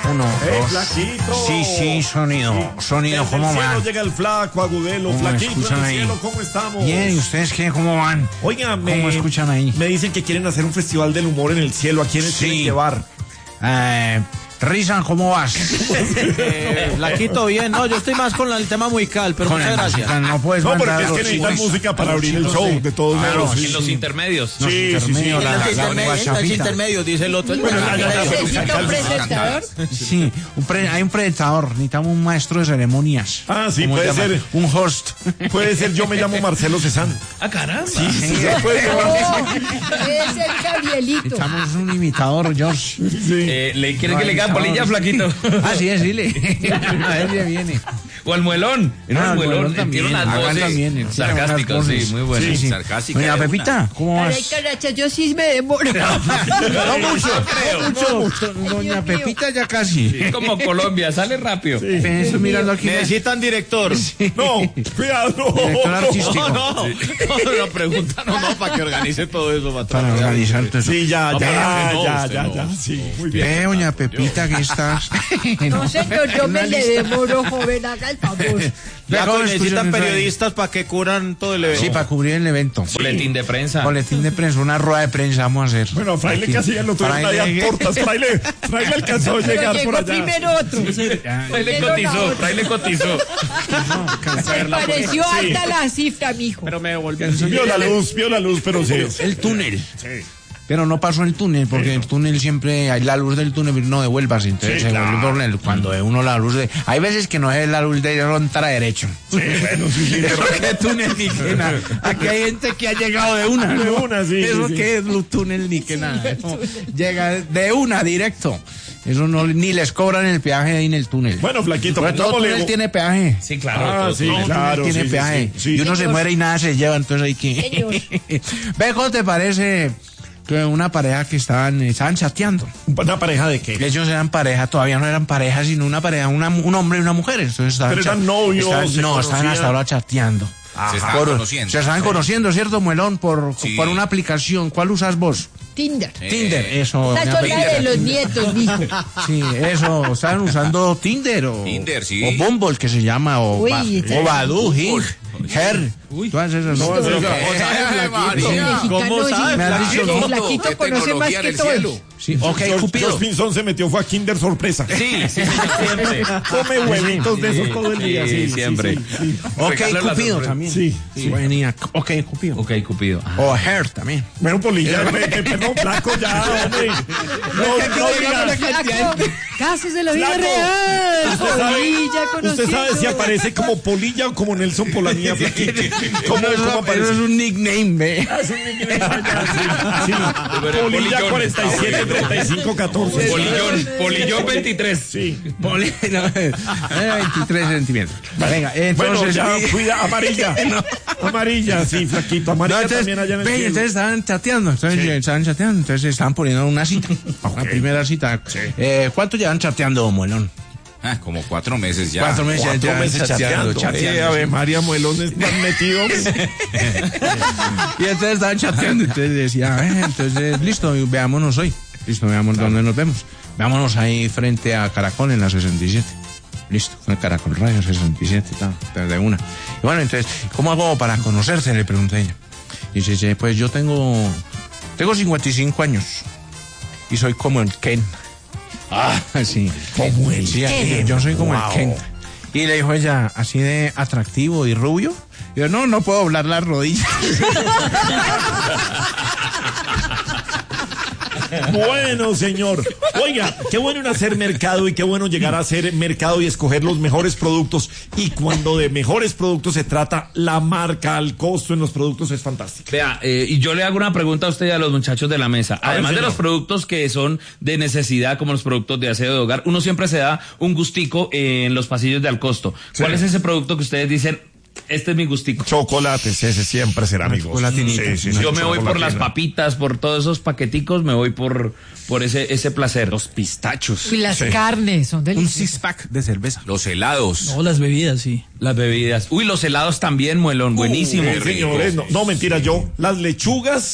1, 2. Flaquito. Sí, sonido, ¿cómo van? Llega el flaco, Agudelo, Flaquito, en el cielo, ¿cómo estamos? Bien, ¿y ustedes qué? ¿Cómo van? Oiga, ¿Cómo escuchan ahí? Me dicen que quieren hacer un festival del humor en el cielo. ¿A quiénes quieren llevar? Rizan, ¿cómo vas? Flaquito, bien. No, yo estoy más con el tema musical, pero muchas gracias. No puedes No, porque mandar es que necesitan música para abrir el show, de todos modos. En los intermedios. Sí. Los intermedios, dice el otro. ¿Necesita un presentador? Sí, hay un presentador, necesitamos un maestro de ceremonias. Ah, sí, puede ser. Un host. Puede ser, yo me llamo Marcelo Cezanne. Ah, caramba. Sí, puede ser. Es el Gabrielito. Necesitamos un imitador, George. ¿Le quieren que le diga polilla, Flaquito? Ah, sí, dile. A ver, ya viene. O al muelón. No, el muelón también. tiene unas voces También, sarcásticas, sí, muy buenas. Sí. Sarcásticas. Doña Pepita, ¿cómo Ay, vas? caracha, yo sí me demoro. No mucho. Doña Pepita ya casi. Es como Colombia, sale rápido. Estoy mirando aquí. Necesitan director. No, cuidado. Director artístico. No, pregunta, no, para que organice todo eso, patrón. Para organizar todo eso. Sí, ya. Sí, muy bien. Doña Pepita, ¿qué estás? No, señor, yo me le demoro, joven, haga el favor. Necesitan periodistas para que cubran todo el evento. Sí, para cubrir el evento. Boletín de prensa. Boletín de prensa, una rueda de prensa vamos a hacer. Bueno, Fraile casi ya lo tuvo traía tortas. Fraile alcanzó a llegar Pero por allá. llegó primero otro. Fraile cotizó. Me pareció alta la cifra, mijo. Pero me devolvió. Vio la luz, pero sí. El túnel. Pero no pasó el túnel, porque el túnel siempre, hay la luz del túnel, no devuelvas, entonces se vuelve problema. Cuando ve uno la luz de... Hay veces que no es la luz de frontera derecho. Sí, bueno, sí. Eso que es túnel ni que nada. Aquí hay gente que ha llegado de una. De una, sí. Eso que es túnel ni que nada. Eso llega de una, directo. Eso no, ni les cobran el peaje ahí en el túnel. Bueno, Flaquito, pero todo túnel tiene peaje. Sí, claro. Claro. Tiene peaje. Sí. Y uno se muere y nada se lleva, entonces hay que... Ve, ¿cómo te parece... que una pareja que estaban chateando? ¿Una pareja de qué? Ellos eran pareja, todavía no eran pareja, sino una pareja, un hombre y una mujer. Entonces estaban pero eran novios. Estaban hasta ahora chateando. Se estaban conociendo. Se estaban conociendo, ¿cierto, Muelón? Por una aplicación. ¿Cuál usas vos? Tinder. Tinder, eso. Esa son la de los nietos, mijo. Sí, eso. ¿Estaban usando Tinder o Bumble, que se llama, o Badoo, Her? Todas esas. ¿Cómo sabes? Me han dicho, el Flaquito conoce más que todo. Sí, ok, Cupido. Los Pinzón se metió, fue a Kinder Sorpresa. Sí, siempre. Come huevitos de esos todo el día. Sí, siempre. Ok, Cupido también. Sí. Venía. Ok, Cupido. Ok, Cupido. O Her también. Bueno, polilla, perdón, flaco, ya, hombre. No diga. Casos de la vida real. Polilla conocido. Usted sabe si aparece como Polilla o como Nelson Polanía, Flaquito. ¿Cómo aparece? Eso es un nickname, ve. Es un nickname. Sí. Polilla 473514. Polillón 23. Sí. 23 centímetros. Venga, entonces. Bueno, ya, cuida, amarilla. Amarilla, sí, Flaquito. Amarilla también allá en el cielo. Entonces estaban chateando. Entonces estaban poniendo una cita. Una primera cita. ¿Cuánto llevan chateando, Muelón? Como 4 meses ya. 4 meses, 4 meses chateando. A ver, María Muelón están metidos. Y entonces estaban chateando. Entonces decía, entonces, listo, veámonos hoy. Listo, veamos dónde nos vemos. Veámonos ahí frente a Caracol en la 67. Listo, fue Caracol Radio 67, de una. Y bueno, entonces, ¿cómo hago para conocerte? Le pregunté a ella. Y dice, pues yo tengo 55 años. Y soy como el Ken. Sí. Como el sí, Ken. Yo soy como el Ken. Y le dijo ella, así de atractivo y rubio. Y yo, no puedo doblar las rodillas. Bueno, señor. Oiga, qué bueno hacer mercado y qué bueno llegar a hacer mercado y escoger los mejores productos. Y cuando de mejores productos se trata, la marca al costo en los productos es fantástica. Vea, y yo le hago una pregunta a usted y a los muchachos de la mesa. Además de los productos que son de necesidad, como los productos de aseo de hogar, uno siempre se da un gustico en los pasillos de al costo. ¿Cuál es ese producto que ustedes dicen? Este es mi gustico. Chocolates, ese siempre será mi gusto. Sí. Yo me voy por las papitas, por todos esos paqueticos, me voy por ese placer. Los pistachos. Y las carnes son Un deliciosas. 6-pack de cerveza. Los helados. No, las bebidas, sí. Las bebidas. Uy, los helados también, Muelón, buenísimo. Señores, no, mentira, yo, las lechugas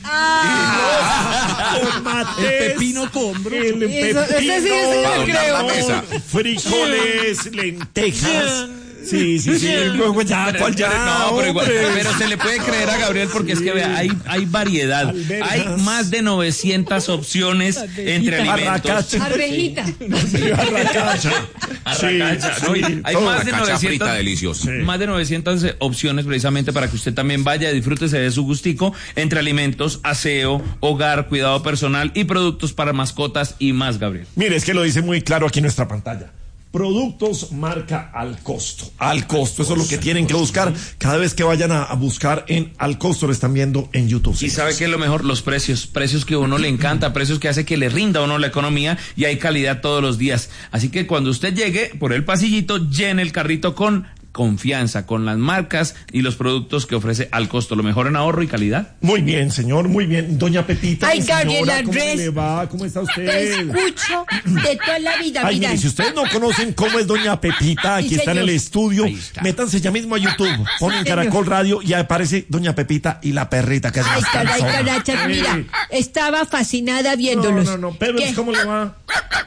Tomates. El pepino combro. El Eso, ese sí, ese pepino. lo creo. Frijoles, lentejas. Sí. Luego ya, ¿cuál ya? No, pero igual, hombre? pero se le puede creer a Gabriel porque es que vea, hay variedad. Alberjas. Hay más de 900 opciones entre alimentos. Arracacha. Arvejita. Arracacha. Arracacha, ¿no? Hay todo. más de Arracacha 900, frita deliciosa. más de 900 opciones precisamente para que usted también vaya, disfrútese de su gustico entre alimentos, aseo, hogar, cuidado personal y productos para mascotas y más, Gabriel. Mire, es que lo dice muy claro aquí en nuestra pantalla. Productos marca al costo. Al costo, eso es lo que tienen que buscar. Cada vez que vayan a buscar en al costo, lo están viendo en YouTube. Y sabe que es lo mejor, los precios que a uno le encanta, precios que hace que le rinda a uno la economía y hay calidad todos los días. Así que cuando usted llegue por el pasillito, llene el carrito con confianza, con las marcas y los productos que ofrece al costo, lo mejor en ahorro y calidad. Muy bien, señor, muy bien. Doña Pepita, Ay, mi señora, Gabriela ¿cómo Andrés. le va? ¿Cómo está Te usted? escucho de toda la vida. Ay, Mira, mire, si ustedes no conocen cómo es Doña Pepita, aquí Sí, está en señor. el estudio, Ahí está. métanse ya mismo a YouTube, ponen señor. Caracol Radio y aparece Doña Pepita y la perrita que es ay, más caray, cansona. carachas, mira, estaba fascinada viéndolos. No, pero ¿Qué? ¿cómo le va?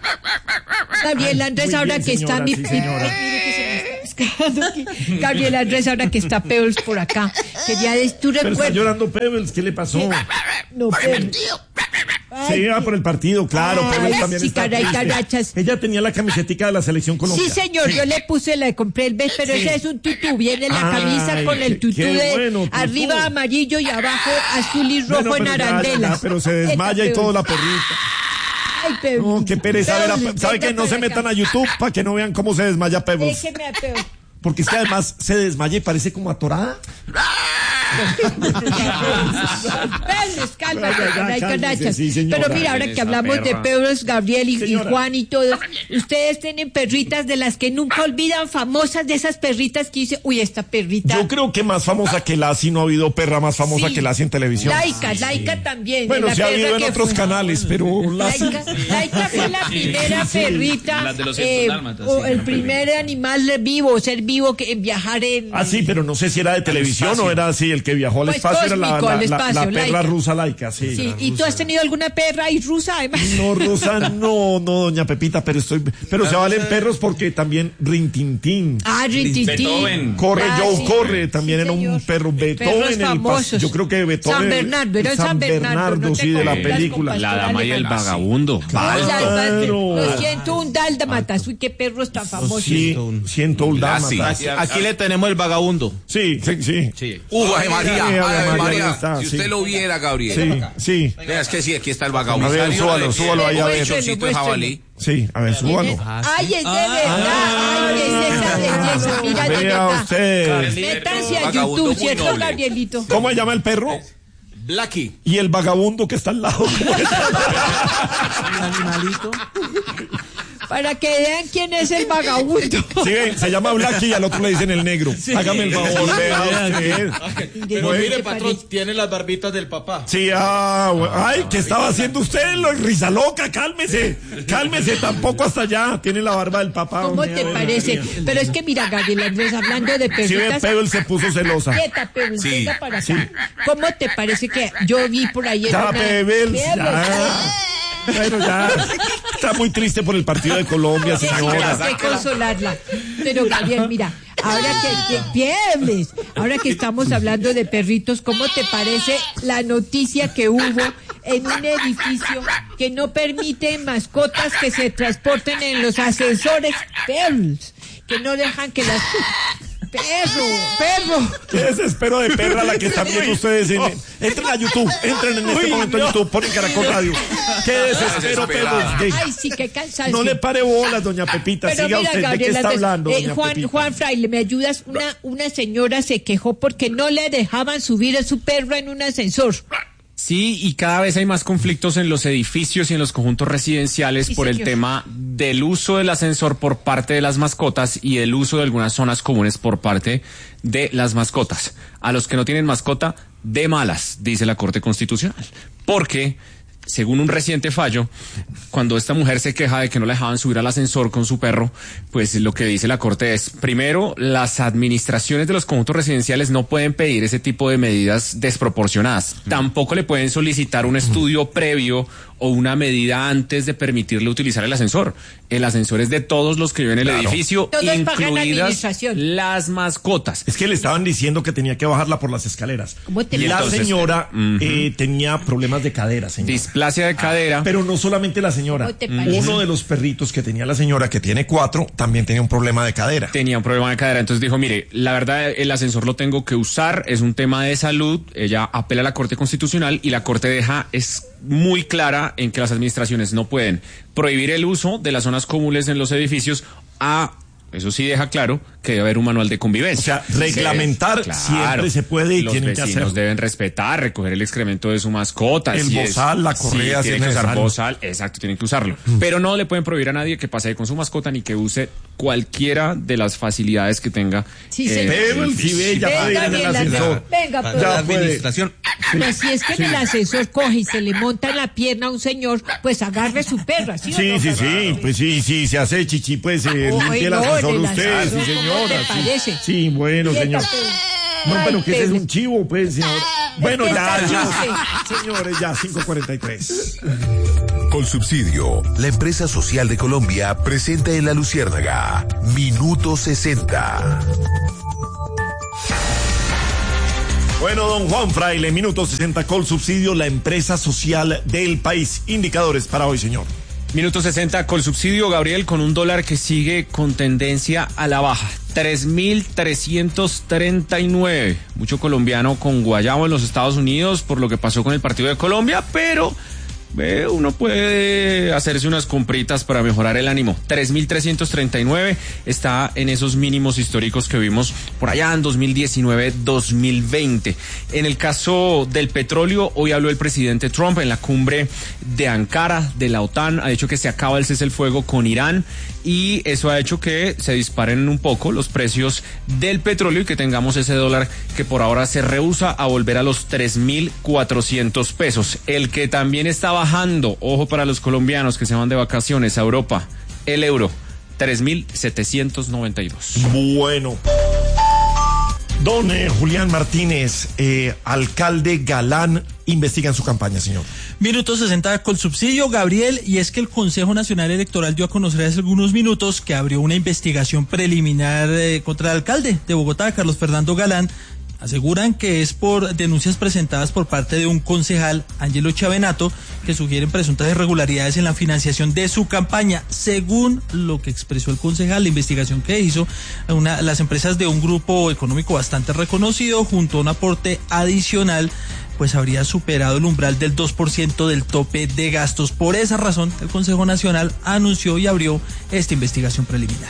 Gabriel Andrés, muy ahora bien, que señora, está mi... sí, señora. Ay, mire que se me está pescando aquí. Gabriel Andrés, ahora que está Pebbles por acá. Quería decir, ¿tú Pero está recuerdas? llorando Pebbles, ¿qué le pasó? No, Pebbles. Se iba por el partido, claro, Ay, Pebbles también sí, está caray, triste. carachas. Ella tenía la camisetica de la selección Sí, colombiana. señor, yo le puse, le compré el beso, pero ese es un tutú. Viene la camisa Ay, con el tutú qué de bueno, tutú. arriba amarillo y abajo azul y rojo Bueno, en pero ya, arandelas. pero se desmaya y todo la perrita. Ay, Pebbles. No, qué pereza. A ver, Pebbles, ¿sabe venga que no para se acá. metan a YouTube para que no vean cómo se desmaya Pebbles? Déjeme a Pebbles. Porque es que además se desmaya y parece como atorada. Pebbles, cálmate, Ya, caray, cálmese, carachas. sí, señora. Pero mira, ahora que Esa hablamos de perra. Pebbles, Gabriel y Señora. Juan y todos, ustedes tienen perritas de las que nunca olvidan, famosas de esas perritas que dice, uy, esta perrita. Yo creo que más famosa que Lassie, no ha habido perra más famosa Sí. que Lassie en televisión. Laika también. Bueno, la se ha perra habido en que otros fue. canales, pero Lassie... Laika fue la primera perrita, Las de los 100 dálmatas, o sí, el la primer animal vivo, ser vivo que viajar en... Ah, sí, pero no sé si era de televisión o era así, el que viajó al Pues espacio era la cósmico, al espacio, perra Laika. rusa Laika, sí. Sí, ¿y tú has tenido alguna perra ahí rusa además? No, Rosa, no, doña Pepita, pero se valen perros porque también Rintintín. Ah, Rintintín. Beethoven. Corre, Ah, Joe sí. corre, también Sí, era un señor. perro. Perros Beethoven, famosos. yo creo que Beethoven. San Bernardo, era San Bernardo, no te sí, de la confundas película. con La dama y el Pastor vagabundo. Claro. Lo siento, un dálmatas. Uy, qué perros tan famosos. Sí, siento un Lassie. Aquí le tenemos el vagabundo. Sí. Ave María, Ave Ave María, María. está, Si sí. usted lo viera, Gabriel. Sí. Vea, es que sí, aquí está el A vagabundo. ver, súbalo ahí a ver. Chorcito de jabalí. Sí, a ver, súbalo. Ay, es de verdad. Ay, es esa belleza. Mira dónde Vea está. usted. Métanse a Vagabundo YouTube, muy ¿cierto, noble. Gabrielito? ¿Cómo se llama el perro? Blackie. Y el vagabundo que está al lado. ¿Cómo es? El animalito. Para que vean quién es el vagabundo. Sí, ven, se llama Blackie y al otro le dicen el negro. Hágame el favor, vea usted. Pero Bueno, mire, patrón, tiene las barbitas del papá. Sí, ay, ¿qué estaba haciendo usted? Risa loca, cálmese, tampoco hasta allá. Tiene la barba del papá. ¿Cómo hombre, te a ver, parece? mira. Pero es que mira, Gabriel Andrés, hablando de Sí, ve, perritas. Pebble se puso celosa. Quieta, Pebbles, Sí, venga para acá. ¿Cómo te parece que yo vi por ahí en Ya, una... Pebbles, Pebbles, ya. Bueno, ya. Está muy triste por el partido de Colombia, señora. hay que consolarla. Pero Gabriel, mira, ahora que estamos hablando de perritos, ¿cómo te parece la noticia que hubo en un edificio que no permite mascotas que se transporten en los ascensores? Perros, que no dejan que las... Perro. Qué desespero de perra la que están viendo ustedes. Entren a YouTube, entren en este momento a YouTube, ponen Caracol Radio. Qué desespero, Desesperada. Pebbles. Ay, sí, qué cansancio. No le pare bolas, doña Pepita. Pero Siga mira, usted. ¿De qué Gabriela, está entonces, hablando, doña Pepita? Juan Fraile, ¿me ayudas? Una señora se quejó porque no le dejaban subir a su perro en un ascensor. Sí, y cada vez hay más conflictos en los edificios y en los conjuntos residenciales Sí, por el señor. tema del uso del ascensor por parte de las mascotas y del uso de algunas zonas comunes por parte de las mascotas. A los que no tienen mascota, de malas, dice la Corte Constitucional. Porque según un reciente fallo, cuando esta mujer se queja de que no la dejaban subir al ascensor con su perro, pues lo que dice la Corte es, primero, las administraciones de los conjuntos residenciales no pueden pedir ese tipo de medidas desproporcionadas. Tampoco le pueden solicitar un estudio previo o una medida antes de permitirle utilizar el ascensor. El ascensor es de todos los que viven en el edificio, Todos pagan incluidas administración. las mascotas. Es que le estaban diciendo que tenía que bajarla por las escaleras. ¿Cómo te Y la entonces, señora tenía problemas de cadera, señora. Displasia de cadera. Pero no solamente la señora. ¿Cómo te parece? Uno de los perritos que tenía la señora, que tiene 4, también tenía un problema de cadera. Tenía un problema de cadera, entonces dijo, mire, la verdad el ascensor lo tengo que usar, es un tema de salud, ella apela a la Corte Constitucional y la Corte es muy clara en que las administraciones no pueden prohibir el uso de las zonas comunes en los edificios eso sí deja claro que debe haber un manual de convivencia. O sea, reglamentar siempre se puede y los tienen que vecinos hacerlo. deben respetar, recoger el excremento de su mascota. El si bozal, la correa, sí, si tienen es que usar necesario. bozal, exacto, tienen que usarlo. Pero no le pueden prohibir a nadie que pasee con su mascota ni que use cualquiera de las facilidades que tenga. Sí, señor. Pero el Cibe ya puede ir en el Venga, ascensor. venga, La pues. administración. Pues si es que en el ascensor coge y se le monta en la pierna a un señor, pues agarre su perra, ¿sí o Sí, no? sí, pues sí, se hace chichi, pues limpie el no, ascensor en el usted, ascensor, sí, ¿cómo señora. te parece? Sí, bueno, señor. No, pero que ese es un chivo, pues, señor. Bueno, que ya, está señores, ya, 5:43. Colsubsidio, la empresa social de Colombia, presenta en La Luciérnaga, Minuto 60. Bueno, don Juan Fraile, minuto 60, Colsubsidio, la empresa social del país. Indicadores para hoy, señor. Minuto 60, Colsubsidio, Gabriel, con un dólar que sigue con tendencia a la baja. 3.339. Mucho colombiano con guayabo en los Estados Unidos por lo que pasó con el partido de Colombia, pero uno puede hacerse unas compritas para mejorar el ánimo. 3.339 está en esos mínimos históricos que vimos por allá en 2019-2020. En el caso del petróleo, hoy habló el presidente Trump en la cumbre de Ankara de la OTAN. Ha dicho que se acaba el cese el fuego con Irán y eso ha hecho que se disparen un poco los precios del petróleo y que tengamos ese dólar que por ahora se rehúsa a volver a los 3.400 pesos. El que también está bajando, ojo para los colombianos que se van de vacaciones a Europa, el euro, 3.792. Bueno. Don Julián Martínez, alcalde Galán, investiga en su campaña, señor. Minuto 60 Colsubsidio, Gabriel, y es que el Consejo Nacional Electoral dio a conocer hace algunos minutos que abrió una investigación preliminar contra el alcalde de Bogotá, Carlos Fernando Galán. Aseguran que es por denuncias presentadas por parte de un concejal, Ángelo Chavenato, que sugieren presuntas irregularidades en la financiación de su campaña. Según lo que expresó el concejal, la investigación que hizo, las empresas de un grupo económico bastante reconocido, junto a un aporte adicional, pues habría superado el umbral del 2% del tope de gastos. Por esa razón, el Consejo Nacional anunció y abrió esta investigación preliminar.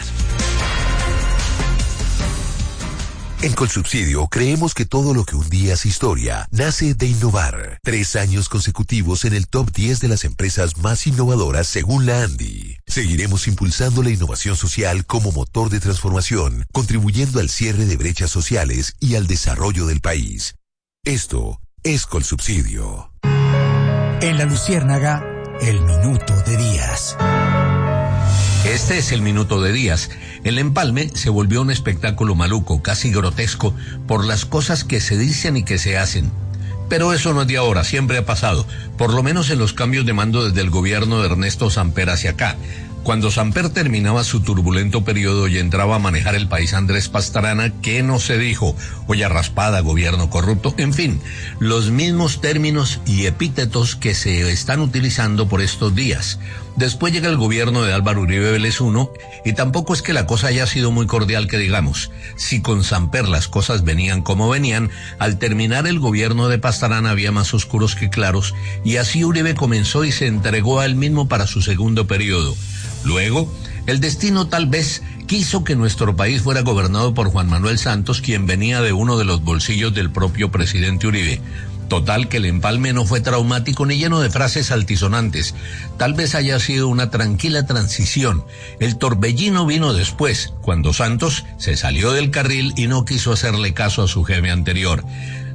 En Colsubsidio creemos que todo lo que un día es historia nace de innovar. 3 años consecutivos en el top 10 de las empresas más innovadoras según la ANDI. Seguiremos impulsando la innovación social como motor de transformación, contribuyendo al cierre de brechas sociales y al desarrollo del país. Esto es Colsubsidio. En La Luciérnaga, el minuto de Díaz. Este es el minuto de Díaz. El empalme se volvió un espectáculo maluco, casi grotesco, por las cosas que se dicen y que se hacen. Pero eso no es de ahora, siempre ha pasado, por lo menos en los cambios de mando desde el gobierno de Ernesto Samper hacia acá. Cuando Samper terminaba su turbulento periodo y entraba a manejar el país Andrés Pastrana, ¿qué no se dijo? Olla raspada, gobierno corrupto, en fin, los mismos términos y epítetos que se están utilizando por estos días. Después llega el gobierno de Álvaro Uribe Vélez I, y tampoco es que la cosa haya sido muy cordial que digamos. Si con Samper las cosas venían como venían, al terminar el gobierno de Pastrana había más oscuros que claros, y así Uribe comenzó y se entregó a él mismo para su segundo periodo. Luego, el destino tal vez quiso que nuestro país fuera gobernado por Juan Manuel Santos, quien venía de uno de los bolsillos del propio presidente Uribe. Total que el empalme no fue traumático ni lleno de frases altisonantes. Tal vez haya sido una tranquila transición. El torbellino vino después, cuando Santos se salió del carril y no quiso hacerle caso a su jefe anterior.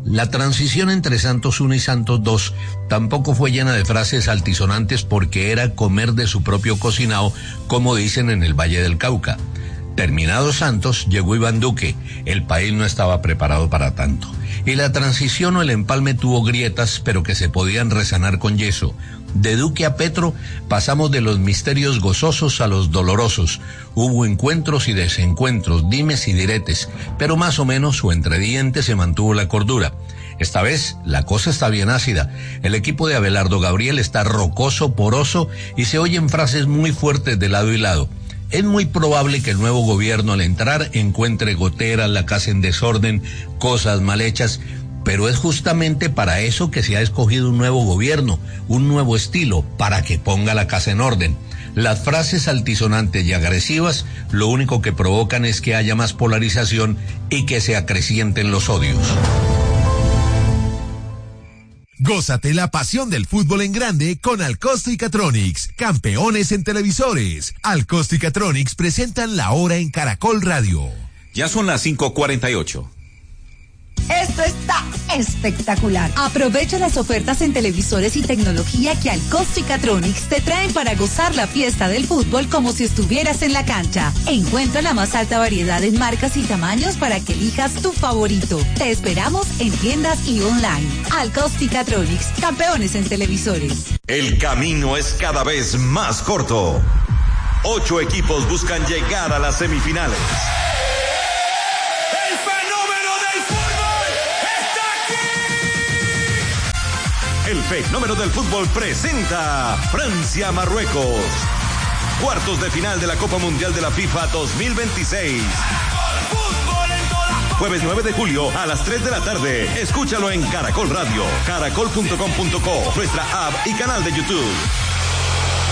La transición entre Santos 1 y Santos 2 tampoco fue llena de frases altisonantes porque era comer de su propio cocinado, como dicen en el Valle del Cauca. Terminado Santos, llegó Iván Duque. El país no estaba preparado para tanto. Y la transición o el empalme tuvo grietas, pero que se podían resanar con yeso. De Duque a Petro pasamos de los misterios gozosos a los dolorosos. Hubo encuentros y desencuentros, dimes y diretes, pero más o menos o entre dientes se mantuvo la cordura. Esta vez la cosa está bien ácida. El equipo de Abelardo Gabriel está rocoso, poroso y se oyen frases muy fuertes de lado y lado. Es muy probable que el nuevo gobierno al entrar encuentre goteras, la casa en desorden, cosas mal hechas, pero es justamente para eso que se ha escogido un nuevo gobierno, un nuevo estilo, para que ponga la casa en orden. Las frases altisonantes y agresivas lo único que provocan es que haya más polarización y que se acrecienten los odios. Gózate la pasión del fútbol en grande con Alcosto y Catronics, campeones en televisores. Alcosto y Catronics presentan La Hora en Caracol Radio. Ya son las 5:48. Esto está espectacular. Aprovecha las ofertas en televisores y tecnología que Alcosto y Catronics te traen para gozar la fiesta del fútbol como si estuvieras en la cancha. Encuentra la más alta variedad en marcas y tamaños para que elijas tu favorito. Te esperamos en tiendas y online. Alcosto y Catronics, campeones en televisores. El camino es cada vez más corto. 8 equipos buscan llegar a las semifinales. El fenómeno del fútbol presenta Francia-Marruecos. Cuartos de final de la Copa Mundial de la FIFA 2026. Jueves 9 de julio a las 3 de la tarde. Escúchalo en Caracol Radio, caracol.com.co, nuestra app y canal de YouTube.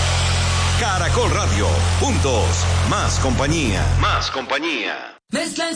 Caracol Radio. Juntos, más compañía. Más compañía.